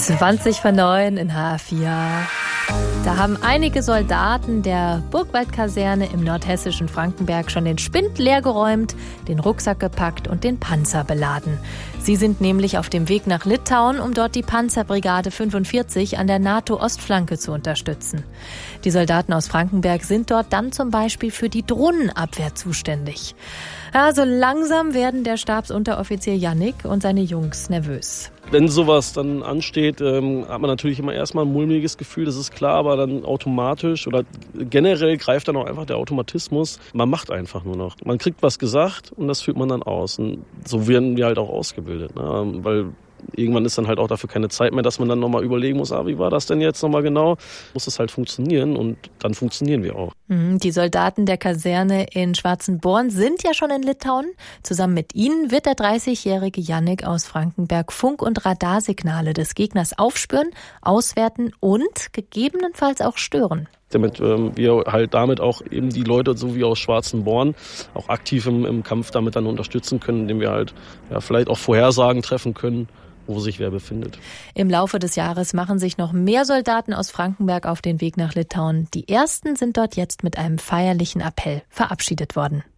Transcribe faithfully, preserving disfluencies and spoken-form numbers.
zwanzig vor neun in H vier. Da haben einige Soldaten der Burgwaldkaserne im nordhessischen Frankenberg schon den Spind leergeräumt, den Rucksack gepackt und den Panzer beladen. Sie sind nämlich auf dem Weg nach Litauen, um dort die Panzerbrigade fünfundvierzig an der NATO-Ostflanke zu unterstützen. Die Soldaten aus Frankenberg sind dort dann zum Beispiel für die Drohnenabwehr zuständig. Ja, so langsam werden der Stabsunteroffizier Yannick und seine Jungs nervös. Wenn sowas dann ansteht, ähm, hat man natürlich immer erstmal ein mulmiges Gefühl, das ist klar, aber dann automatisch oder generell greift dann auch einfach der Automatismus. Man macht einfach nur noch. Man kriegt was gesagt und das führt man dann aus. Und so werden wir halt auch ausgebildet, ne? Weil irgendwann ist dann halt auch dafür keine Zeit mehr, dass man dann nochmal überlegen muss, ah, wie war das denn jetzt nochmal genau? Muss es halt funktionieren und dann funktionieren wir auch. Die Soldaten der Kaserne in Schwarzenborn sind ja schon in Litauen. Zusammen mit ihnen wird der dreißigjährige Yannick aus Frankenberg Funk- und Radarsignale des Gegners aufspüren, auswerten und gegebenenfalls auch stören. Damit ähm, wir halt damit auch eben die Leute, so wie aus Schwarzenborn, auch aktiv im, im Kampf damit dann unterstützen können, indem wir halt ja, vielleicht auch Vorhersagen treffen können, wo sich wer befindet. Im Laufe des Jahres machen sich noch mehr Soldaten aus Frankenberg auf den Weg nach Litauen. Die ersten sind dort jetzt mit einem feierlichen Appell verabschiedet worden.